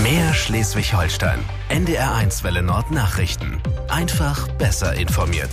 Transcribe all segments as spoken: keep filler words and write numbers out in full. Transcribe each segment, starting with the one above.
Mehr Schleswig-Holstein. N D R eins Welle Nord Nachrichten. Einfach besser informiert.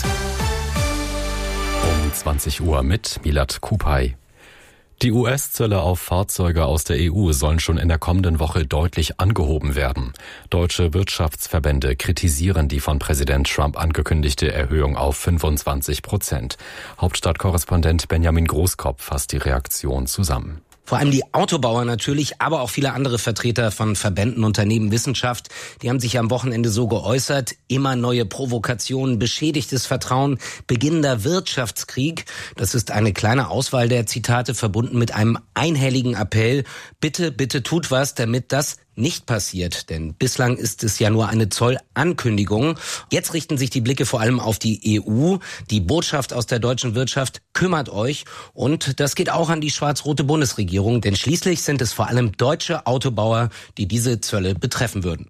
Um zwanzig Uhr mit Milad Kupay. Die U S-Zölle auf Fahrzeuge aus der E U sollen schon in der kommenden Woche deutlich angehoben werden. Deutsche Wirtschaftsverbände kritisieren die von Präsident Trump angekündigte Erhöhung auf fünfundzwanzig Prozent. Hauptstadtkorrespondent Benjamin Großkopf fasst die Reaktion zusammen. Vor allem die Autobauer natürlich, aber auch viele andere Vertreter von Verbänden, Unternehmen, Wissenschaft, die haben sich am Wochenende so geäußert. Immer neue Provokationen, beschädigtes Vertrauen, beginnender Wirtschaftskrieg. Das ist eine kleine Auswahl der Zitate, verbunden mit einem einhelligen Appell. Bitte, bitte tut was, damit das nicht passiert, denn bislang ist es ja nur eine Zollankündigung. Jetzt richten sich die Blicke vor allem auf die E U. Die Botschaft aus der deutschen Wirtschaft: kümmert euch. Und das geht auch an die schwarz-rote Bundesregierung, denn schließlich sind es vor allem deutsche Autobauer, die diese Zölle betreffen würden.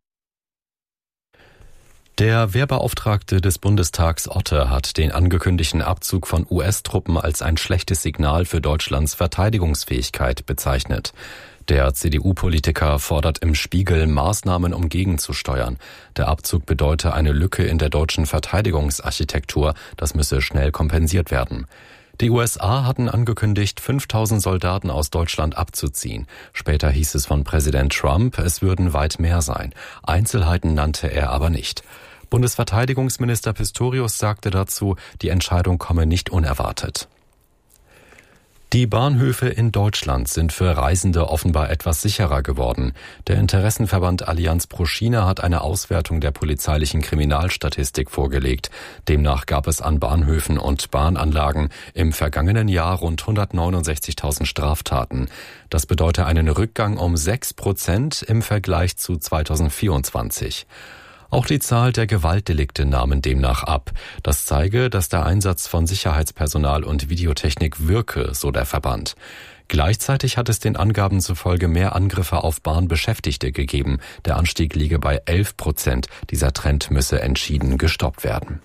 Der Wehrbeauftragte des Bundestags Otte hat den angekündigten Abzug von U S-Truppen als ein schlechtes Signal für Deutschlands Verteidigungsfähigkeit bezeichnet. Der C D U-Politiker fordert im Spiegel, Maßnahmen um gegenzusteuern. Der Abzug bedeute eine Lücke in der deutschen Verteidigungsarchitektur. Das müsse schnell kompensiert werden. Die U S A hatten angekündigt, fünftausend Soldaten aus Deutschland abzuziehen. Später hieß es von Präsident Trump, es würden weit mehr sein. Einzelheiten nannte er aber nicht. Bundesverteidigungsminister Pistorius sagte dazu, die Entscheidung komme nicht unerwartet. Die Bahnhöfe in Deutschland sind für Reisende offenbar etwas sicherer geworden. Der Interessenverband Allianz pro China hat eine Auswertung der polizeilichen Kriminalstatistik vorgelegt. Demnach gab es an Bahnhöfen und Bahnanlagen im vergangenen Jahr rund hundertneunundsechzigtausend Straftaten. Das bedeutet einen Rückgang um sechs Prozent im Vergleich zu zweitausendvierundzwanzig. Auch die Zahl der Gewaltdelikte nahmen demnach ab. Das zeige, dass der Einsatz von Sicherheitspersonal und Videotechnik wirke, so der Verband. Gleichzeitig hat es den Angaben zufolge mehr Angriffe auf Bahnbeschäftigte gegeben. Der Anstieg liege bei elf Prozent. Dieser Trend müsse entschieden gestoppt werden.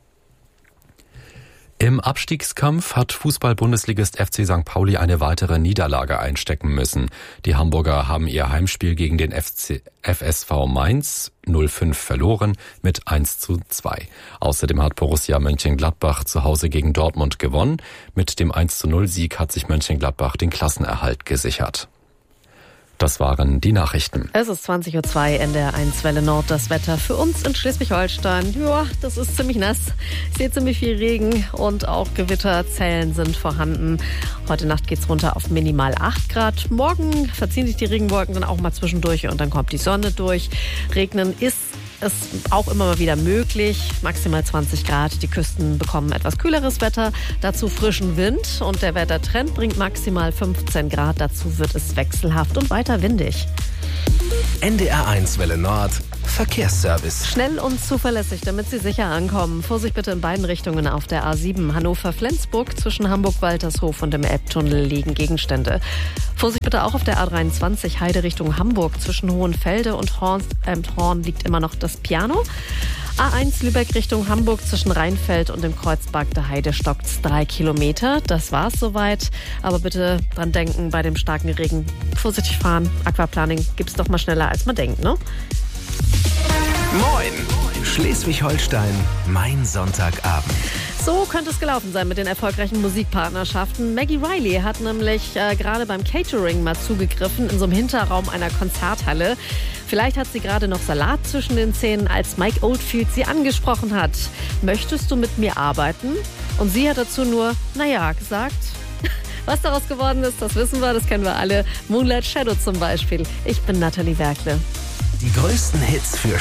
Im Abstiegskampf hat Fußball-Bundesligist F C Sankt Pauli eine weitere Niederlage einstecken müssen. Die Hamburger haben ihr Heimspiel gegen den F C, F S V Mainz null fünf verloren mit eins zu zwei. Außerdem hat Borussia Mönchengladbach zu Hause gegen Dortmund gewonnen. Mit dem eins zu null Sieg hat sich Mönchengladbach den Klassenerhalt gesichert. Das waren die Nachrichten. Es ist zwanzig Uhr zwei, N D R eins Welle Nord. Das Wetter für uns in Schleswig-Holstein. Ja, das ist ziemlich nass. Ich sehe ziemlich viel Regen und auch Gewitterzellen sind vorhanden. Heute Nacht geht's runter auf minimal acht Grad. Morgen verziehen sich die Regenwolken dann auch mal zwischendurch und dann kommt die Sonne durch. Regnen ist ist auch immer mal wieder möglich. Maximal zwanzig Grad. Die Küsten bekommen etwas kühleres Wetter. Dazu frischen Wind. Und der Wettertrend bringt maximal fünfzehn Grad. Dazu wird es wechselhaft und weiter windig. N D R eins Welle Nord Verkehrsservice. Schnell und zuverlässig, damit Sie sicher ankommen. Vorsicht bitte in beiden Richtungen auf der A sieben Hannover-Flensburg. Zwischen Hamburg-Waltershof und dem Elbtunnel liegen Gegenstände. Vorsicht bitte auch auf der A dreiundzwanzig Heide Richtung Hamburg. Zwischen Hohenfelde und Horn, äh, Horn liegt immer noch das Piano. A eins Lübeck Richtung Hamburg zwischen Rheinfeld und dem Kreuzberg der Heide stockt's drei Kilometer. Das war's soweit. Aber bitte dran denken, bei dem starken Regen vorsichtig fahren. Aquaplaning gibt's doch mal schneller, als man denkt, ne? Moin! Schleswig-Holstein, mein Sonntagabend. So könnte es gelaufen sein mit den erfolgreichen Musikpartnerschaften. Maggie Riley hat nämlich äh, gerade beim Catering mal zugegriffen in so einem Hinterraum einer Konzerthalle. Vielleicht hat sie gerade noch Salat zwischen den Zähnen, als Mike Oldfield sie angesprochen hat. Möchtest du mit mir arbeiten? Und sie hat dazu nur, naja, gesagt. Was daraus geworden ist, das wissen wir, das kennen wir alle. Moonlight Shadow zum Beispiel. Ich bin Nathalie Werkle. Die größten Hits für